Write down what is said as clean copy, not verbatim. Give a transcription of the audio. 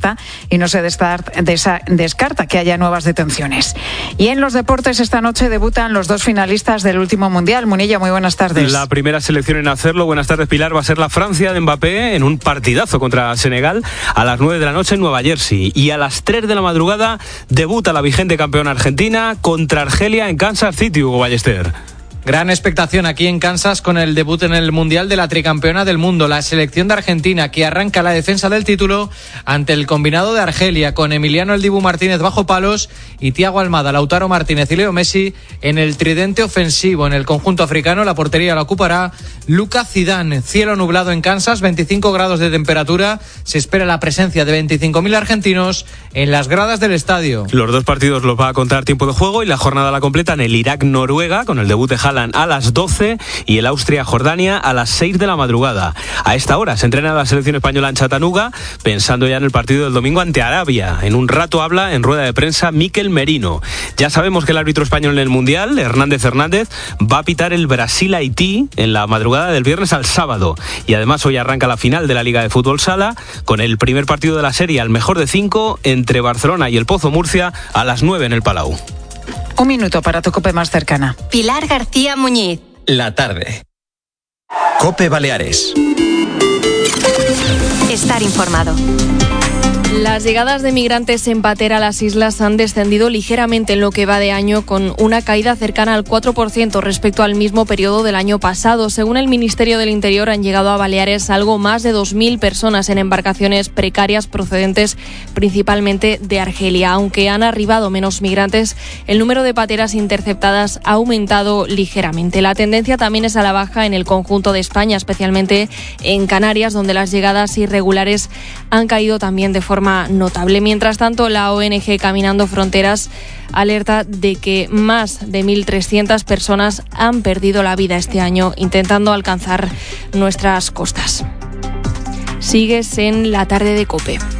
alerta y no se descarta que haya nuevas detenciones. Y en los deportes esta noche debutan los dos finalistas del último Mundial. Munilla, muy buenas tardes. La primera selección en hacerlo, buenas tardes Pilar, va a ser la Francia de Mbappé en un partidazo contra Senegal a las 9 de la noche en Nueva Jersey. Y a las 3 de la madrugada debuta la vigente campeona argentina contra Argelia en Kansas City, Hugo Ballester. Gran expectación aquí en Kansas con el debut en el Mundial de la tricampeona del mundo, la selección de Argentina, que arranca la defensa del título ante el combinado de Argelia, con Emiliano El Dibu Martínez bajo palos y Thiago Almada, Lautaro Martínez y Leo Messi en el tridente ofensivo. En el conjunto africano la portería la ocupará Lucas Zidane. Cielo nublado en Kansas, 25 grados de temperatura. Se espera la presencia de 25.000 argentinos en las gradas del estadio. Los dos partidos los va a contar tiempo de juego y la jornada la completan el Irak-Noruega con el debut de Haaland a las 12 y el Austria-Jordania a las 6 de la madrugada. A esta hora se entrena la selección española en Chattanooga, pensando ya en el partido del domingo ante Arabia. En un rato habla en rueda de prensa Mikel Merino. Ya sabemos que el árbitro español en el Mundial, Hernández Hernández, va a pitar el Brasil-Haití en la madrugada del viernes al sábado. Y además hoy arranca la final de la Liga de Fútbol Sala con el primer partido de la serie al mejor de 5 entre Barcelona y el Pozo Murcia a las 9 en el Palau. Un minuto para tu COPE más cercana. Pilar García Muñiz. La tarde. COPE Baleares. Estar informado. Las llegadas de migrantes en patera a las islas han descendido ligeramente en lo que va de año, con una caída cercana al 4% respecto al mismo periodo del año pasado. Según el Ministerio del Interior, han llegado a Baleares algo más de 2.000 personas en embarcaciones precarias procedentes principalmente de Argelia. Aunque han arribado menos migrantes, el número de pateras interceptadas ha aumentado ligeramente. La tendencia también es a la baja en el conjunto de España, especialmente en Canarias, donde las llegadas irregulares han caído también de forma notable. Mientras tanto, la ONG Caminando Fronteras alerta de que más de 1.300 personas han perdido la vida este año intentando alcanzar nuestras costas. Sigues en La Tarde de COPE.